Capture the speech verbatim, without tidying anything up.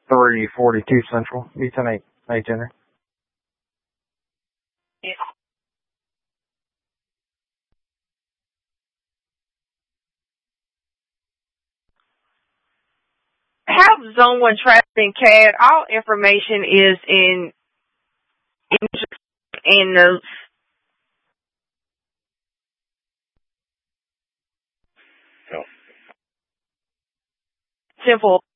three forty-two Central. B ten eight, eight Henry. Yeah. Have Zone one traffic in C A D. All information is in in notes. Oh. Simple.